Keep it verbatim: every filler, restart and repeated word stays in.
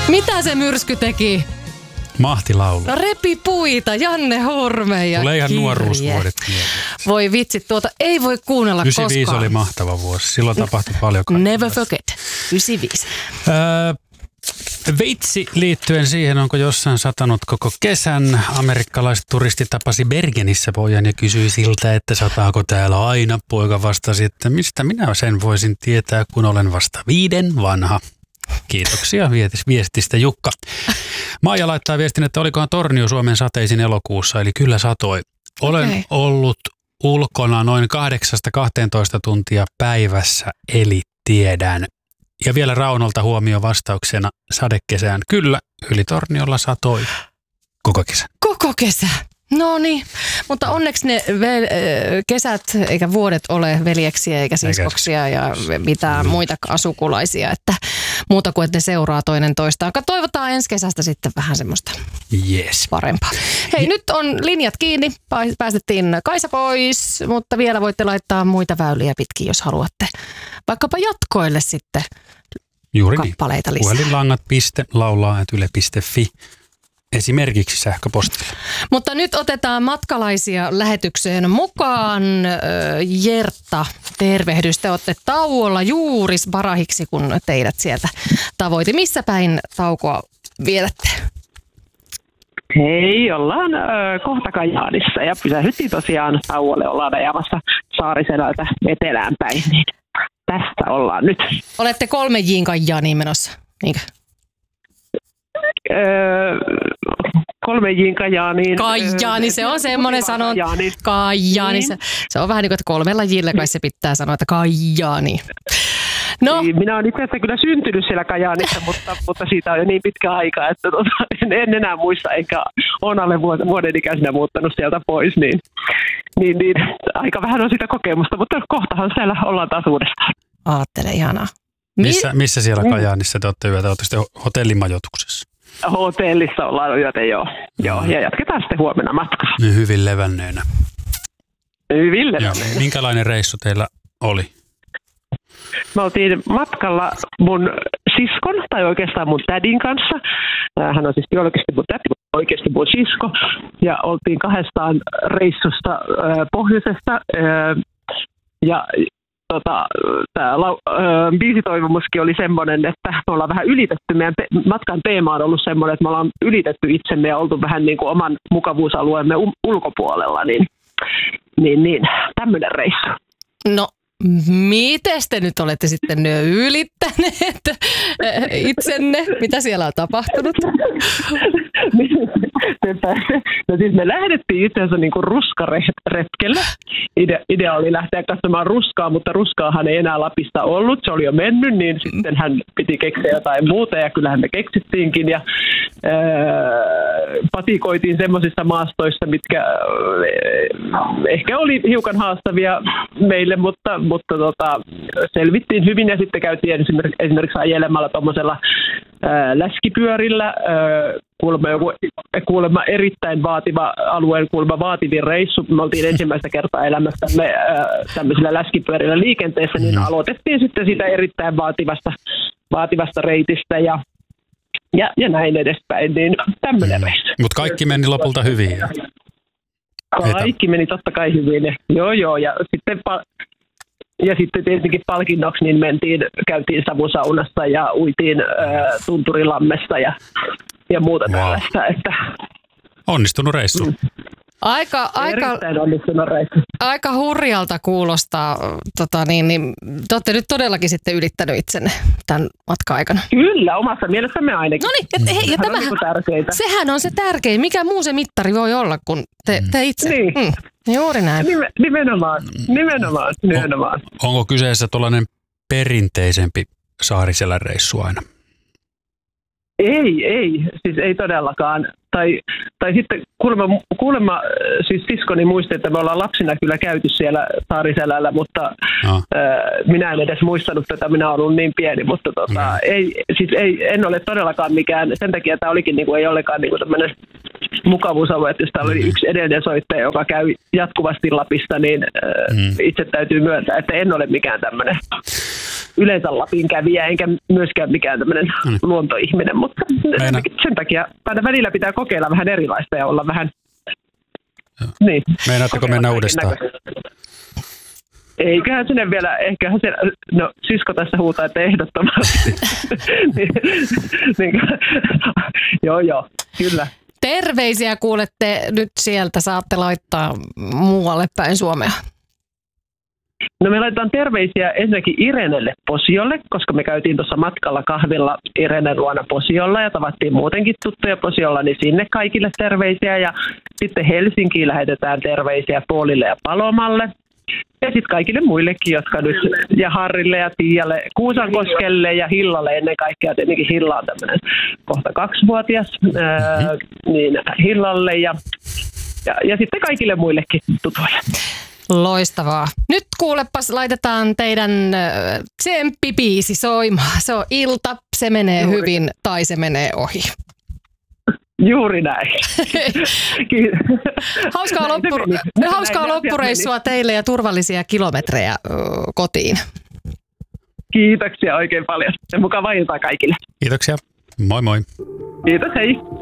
Mitä se myrsky teki? Mahtilaulu. No repi puita, Janne Horme ja tulee ihan kirje. Nuoruusvuodet. Voi vitsi, tuota ei voi kuunnella yhdeksänkymmentäviisi koskaan. oli mahtava vuosi. Silloin tapahtui paljon kaikkea. Never forget. yhdeksänkymmentäviisi. Öö, Veitsi liittyen siihen, onko jossain satanut koko kesän. Amerikkalaiset turisti tapasi Bergenissä pojan ja kysyi siltä, että sataako täällä aina. Poika vastasi, että mistä minä sen voisin tietää, kun olen vasta viiden vanha. Kiitoksia viestistä Jukka. Maija laittaa viestin, että olikohan Tornio Suomen sateisin elokuussa, eli kyllä satoi. Olen okay. ollut ulkona noin kahdeksasta kahteentoista tuntia päivässä, eli tiedän. Ja vielä Raunolta huomio vastauksena sadekesään. Kyllä, yli Torniolla satoi koko kesän. Koko kesä. No niin, mutta onneksi ne vel- kesät eikä vuodet ole veljeksiä eikä siskoksia ja mitään muita sukulaisia, että muuta kuin että ne seuraa toinen toistaan. Toivotaan ensi kesästä sitten vähän semmoista yes. parempaa. Hei, nyt on linjat kiinni, päästettiin Kaisa pois, mutta vielä voitte laittaa muita väyliä pitkin, jos haluatte vaikkapa jatkoille sitten Juuri kappaleita niin. lisää. Puhelinlangat piste laulaa yle piste fi. Esimerkiksi sähköpostilla. Mutta nyt otetaan matkalaisia lähetykseen mukaan. Jertta, tervehdys. Te olette tauolla juuri barahiksi, kun teidät sieltä tavoiti. Missä päin taukoa vietätte? Hei, ollaan ö, kohta Kajaanissa ja pysähdyttiin tosiaan tauolle. Ollaan ajamassa Saariselältä etelään päin. Niin tästä ollaan nyt. Olette kolme J:n Kajaaniin menossa, niinkö? Öö, kolme J:n Kajaaniin. Kajaani, se on semmoinen sanon. Kajaani. Niin. Se, se on vähän niin kuin, että kolmella J:llä kai se pitää sanoa, että Kajaani. No. Niin, minä olen itse asiassa kyllä syntynyt siellä Kajaanissa, mutta, mutta siitä on jo niin pitkä aika, että tota, en, en enää muista, enkä ole alle vuoden ikäisenä muuttanut sieltä pois, niin, niin, niin aika vähän on sitä kokemusta, mutta kohtahan siellä ollaan taas uudestaan. Aattele, ihanaa. Missä, missä siellä Kajaanissa te olette yötä? Olette sitten hotellimajoituksessa? Hotellissa ollaan yötä, joo. joo. Ja jatketaan sitten huomenna matkaa. Niin hyvin levänneenä. Hyvin levänneenä. Minkälainen reissu teillä oli? Me oltiin matkalla mun siskon, tai oikeastaan mun tädin kanssa. Hän on siis biologisesti mun täti, oikeasti mun sisko. Ja oltiin kahdestaan reissusta äh, pohjoisesta. Äh, ja tota, tämä äh, biisitoivomuskin oli semmoinen, että me ollaan vähän ylitetty. Meidän te- matkan teema on ollut semmoinen, että me ollaan ylitetty itsemme ja oltu vähän niin kuin oman mukavuusalueemme u- ulkopuolella. Niin, niin, niin tämmöinen reissu. No. Mites te nyt olette sitten ylittäneet itsenne? Mitä siellä on tapahtunut? No siis me lähdettiin itse asiassa niin kuin ruskaretkelle. Idea, idea oli lähteä katsomaan ruskaa, mutta ruskaahan ei enää Lapista ollut. Se oli jo mennyt, niin sitten hän piti keksiä jotain muuta ja kyllähän me keksittiinkin. Ja ää, patikoitiin semmoisista maastoista, mitkä ää, ehkä oli hiukan haastavia meille, mutta, mutta tota, selvittiin hyvin ja sitten käytiin esimerkiksi, esimerkiksi ajelemalla tuommoisella läskipyörillä. Ää, Kuulemma, joku, kuulemma erittäin vaativa alueen, kuulemma vaativin reissu. Me oltiin ensimmäistä kertaa elämässämme ää, tämmöisillä läskipyörillä liikenteessä, niin mm. aloitettiin sitten siitä erittäin vaativasta, vaativasta reitistä ja, ja, ja näin edespäin. Niin tämmöinen mm. reissu. Mutta kaikki meni lopulta hyvin. Kaikki meni totta kai hyvin. Joo, joo. Ja sitten, ja sitten tietenkin palkinnoksi niin mentiin, käytiin savusaunassa ja uitiin ää, Tunturilammessa ja ja muuta wow. tällaista, että onnistunut reissu. Mm. Aika, aika, onnistunut reissu. aika hurjalta kuulostaa. Tota, niin, niin, te olette nyt todellakin sitten ylittänyt itsenne tämän matkan-aikana. Kyllä, omassa mielessämme ainakin. No niin, ja, hei, ja tämähän, on sehän on se tärkein. Mikä muu se mittari voi olla kuin te, te itse? Niin. Mm. Juuri näin. Nimen, nimenomaan, nimenomaan, nimenomaan. On, onko kyseessä tuollainen perinteisempi Saariselän reissu aina? Ei, ei, siis ei todellakaan. Tai, tai sitten kuulemma, kuulemma siis siskoni muisti, että me ollaan lapsina kyllä käyty siellä Saariselällä, mutta no. ää, minä en edes muistanut tätä, minä olen ollut niin pieni, mutta tota, no. ei, siis ei, en ole todellakaan mikään, sen takia tämä olikin niin kuin, ei ollenkaan niin kuin tämmöinen mukavuusalue, että jos täällä oli yksi edellinen soittaja, joka käy jatkuvasti Lapista, niin mm. itse täytyy myöntää, että en ole mikään tämmöinen yleensä Lapin kävijä, enkä myöskään mikään tämmöinen mm. luontoihminen, mutta Meina. sen takia aina välillä pitää kokeilla vähän erilaista ja olla vähän... Niin, meinaatteko mennä uudestaan? Eiköhän sinne vielä, ehkähän se, no sisko tässä huutaa, että ehdottomasti. niin, niin, joo, joo, kyllä. Terveisiä kuulette nyt sieltä, saatte laittaa muualle päin Suomea. No me laitetaan terveisiä ensinnäkin Irenelle Posiolle, koska me käytiin tuossa matkalla kahvilla Irenen luona Posiolla ja tavattiin muutenkin tuttuja Posiolla, niin sinne kaikille terveisiä. Ja sitten Helsinkiin lähetetään terveisiä Paulille ja Palomalle. Ja sitten kaikille muillekin, jotka nyt, ja Harrille ja Tiialle, Kuusankoskelle ja Hillalle ennen kaikkea, tietenkin Hilla on tämmöinen kohta kaksivuotias, ää, niin Hillalle ja, ja, ja sitten kaikille muillekin tutuille. Loistavaa. Nyt kuulepas, laitetaan teidän tsemppibiisi soimaan. Se on ilta, se menee Juuri. hyvin tai se menee ohi. Juuri näin. Hauskaa, loppu, hauskaa loppureissua teille ja turvallisia kilometrejä ö, kotiin. Kiitoksia oikein paljon. Mukavaa iltaa kaikille. Kiitoksia. Moi moi. Kiitos, hei.